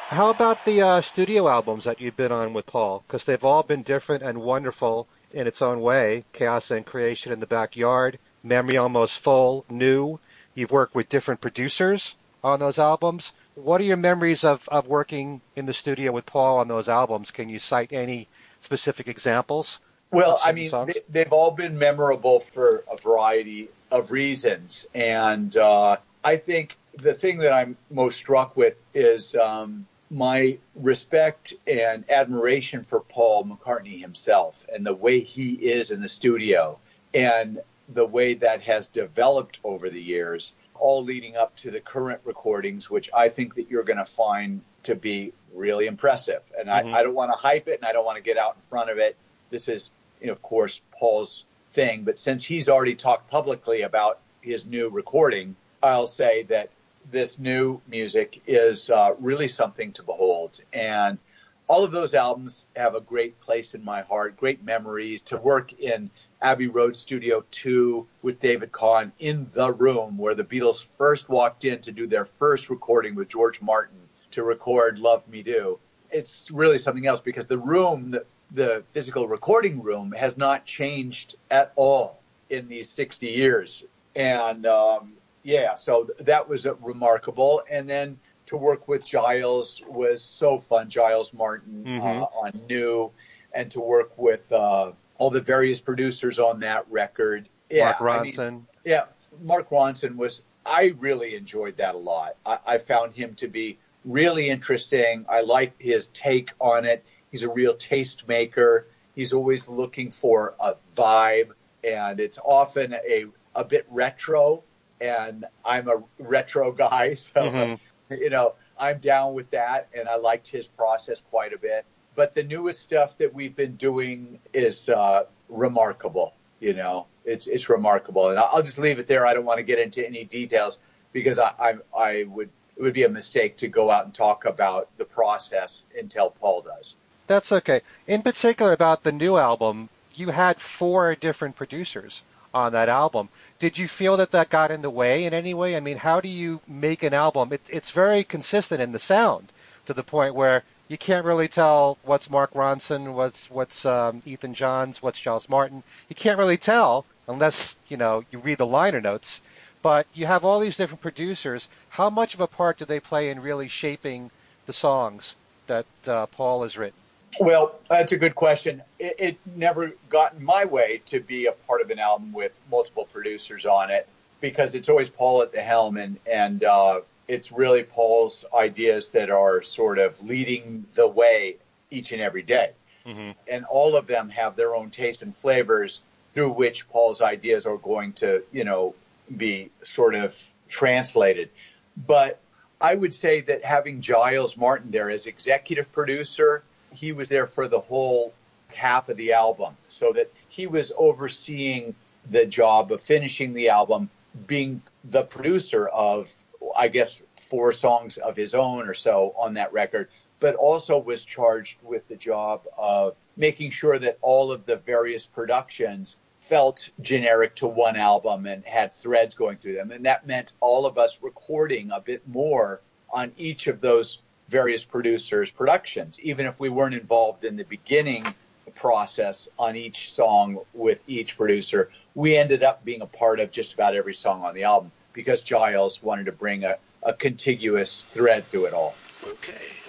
How about the studio albums that you've been on with Paul? Because they've all been different and wonderful in its own way. Chaos and Creation in the Backyard, Memory Almost Full, New. You've worked with different producers on those albums. What are your memories of working in the studio with Paul on those albums? Can you cite any specific examples of Well, I certain mean, songs? they've all been memorable for a variety of reasons. And I think the thing that I'm most struck with is my respect and admiration for Paul McCartney himself and the way he is in the studio and the way that has developed over the years, all leading up to the current recordings, which I think that you're going to find to be really impressive. And Hmm. I don't want to hype it and I don't want to get out in front of it. This is, of course, Paul's thing. But since he's already talked publicly about his new recording, I'll say that this new music is really something to behold. And all of those albums have a great place in my heart, great memories. To work in Abbey Road Studio 2 with David Kahn in the room where the Beatles first walked in to do their first recording with George Martin to record Love Me Do. It's really something else because the room, the physical recording room, has not changed at all in these 60 years. And yeah, so that was remarkable. And then to work with Giles was so fun. Giles Martin Hmm. on New, and to work with all the various producers on that record. Yeah, Mark I mean, Ronson. yeah, Mark Ronson was. I really enjoyed that a lot. I found him to be really interesting. I like his take on it. He's a real taste maker. He's always looking for a vibe, and it's often a bit retro. And I'm a retro guy, so Hmm. I'm down with that, and I liked his process quite a bit. But the newest stuff that we've been doing is remarkable. It's remarkable, and I'll just leave it there. I don't want to get into any details because I would it would be a mistake to go out and talk about the process until Paul does. That's okay. In particular, about the new album, you had four different producers on that album. Did you feel that that got in the way in any way? I mean, how do you make an album? It's very consistent in the sound to the point where you can't really tell what's Mark Ronson, what's Ethan Johns, what's Giles Martin. You can't really tell unless you read the liner notes. But you have all these different producers. How much of a part do they play in really shaping the songs that Paul has written? Well, that's a good question. It never got in my way to be a part of an album with multiple producers on it because it's always Paul at the helm, and it's really Paul's ideas that are sort of leading the way each and every day. Hmm. And all of them have their own taste and flavors through which Paul's ideas are going to, be sort of translated. But I would say that having Giles Martin there as executive producer, he was there for the whole half of the album, so that he was overseeing the job of finishing the album, being the producer of, I guess, four songs of his own or so on that record, but also was charged with the job of making sure that all of the various productions felt generic to one album and had threads going through them. And that meant all of us recording a bit more on each of those various producers' productions, even if we weren't involved in the beginning process on each song with each producer. We ended up being a part of just about every song on the album because Giles wanted to bring a contiguous thread through it all. Okay.